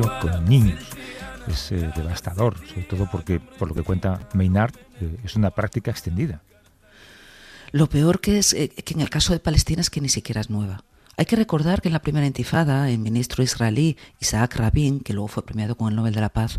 con niños. Es devastador, sobre todo porque, por lo que cuenta Maynard, es una práctica extendida. Lo peor que en el caso de Palestina es que ni siquiera es nueva. Hay que recordar que en la primera intifada, el ministro israelí Isaac Rabin, que luego fue premiado con el Nobel de la Paz,